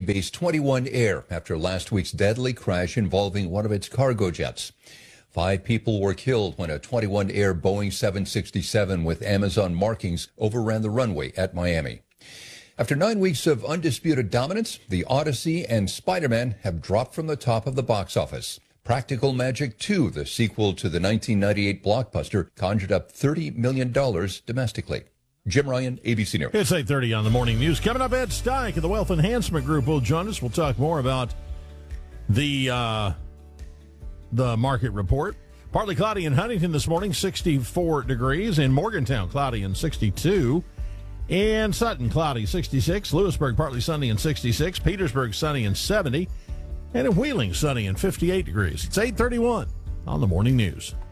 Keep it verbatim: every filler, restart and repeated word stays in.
Base twenty-one Air after last week's deadly crash involving one of its cargo jets. Five people were killed when a twenty-one Air Boeing seven sixty-seven with Amazon markings overran the runway at Miami. After nine weeks of undisputed dominance, The Odyssey and Spider-Man have dropped from the top of the box office. Practical Magic two, the sequel to the nineteen ninety-eight blockbuster, conjured up thirty million dollars domestically. Jim Ryan, A B C News. It's eight thirty on the morning news. Coming up, Ed Steik of the Wealth Enhancement Group will join us. We'll talk more about the uh, the market report. Partly cloudy in Huntington this morning, sixty-four degrees. In Morgantown, cloudy and sixty-two. In Sutton, cloudy, sixty-six. Lewisburg, partly sunny and sixty-six. Petersburg, sunny and seventy. And in Wheeling, sunny and fifty-eight degrees. It's eight thirty-one on the morning news.